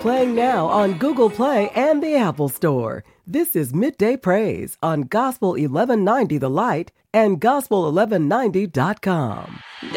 Playing now on Google Play and the Apple Store. This is Midday Praise on Gospel 1190 The Light and Gospel1190.com.